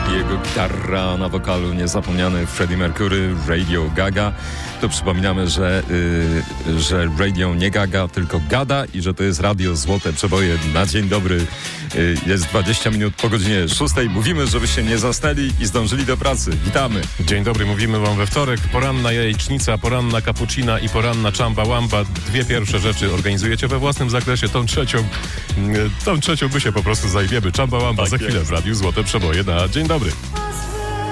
jego gitarra na wokalu, niezapomniany Freddie Mercury, Radio Gaga. To przypominamy, że radio nie gaga, tylko gada i że to jest radio Złote Przeboje na dzień dobry. Jest 20 minut po godzinie 6. Mówimy, żebyście nie zasnęli i zdążyli do pracy. Witamy. Dzień dobry, mówimy wam we wtorek. Poranna jajecznica, poranna cappuccina i poranna czamba łamba. Dwie pierwsze rzeczy organizujecie we własnym zakresie. Tą trzecią my się po prostu zajmiemy. Czamba łamba tak za chwilę w Radiu Złote Przeboje na dzień dobry.